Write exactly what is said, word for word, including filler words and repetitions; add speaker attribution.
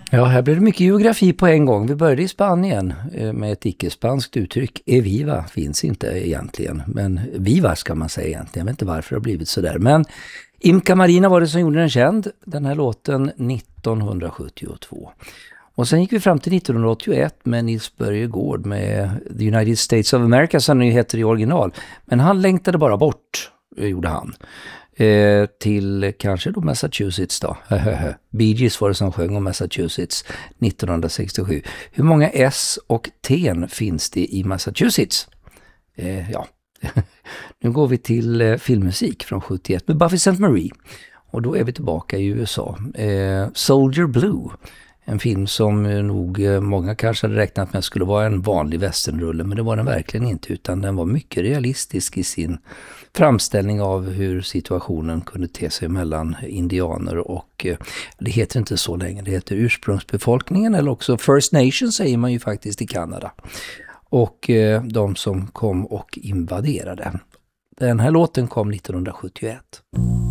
Speaker 1: Ja, här blir det mycket geografi på en gång. Vi började i Spanien med ett icke-spanskt uttryck. Eviva finns inte egentligen, men viva ska man säga egentligen. Jag vet inte varför det har blivit så där. Men Imca Marina var det som gjorde den känd, den här låten nittonhundrasjuttiotvå. Och sen gick vi fram till nittonhundraåttioett med Nils Börje Gård med The United States of America som nu heter i original. Men han längtade bara bort, gjorde han. Eh, till kanske då Massachusetts då. Bee Gees var det som sjöng om Massachusetts nittonhundrasextiosju. Hur många S och T finns det i Massachusetts? Eh, ja, nu går vi till eh, filmmusik från sjuttioett med Buffy Sainte Marie. Och då är vi tillbaka i U S A. Eh, Soldier Blue. En film som nog många kanske hade räknat med skulle vara en vanlig westernrulle, men det var den verkligen inte, utan den var mycket realistisk i sin framställning av hur situationen kunde te sig mellan indianer och, det heter inte så länge, det heter ursprungsbefolkningen eller också First Nation säger man ju faktiskt i Kanada. Och de som kom och invaderade. Den här låten kom nittonhundrasjuttioett.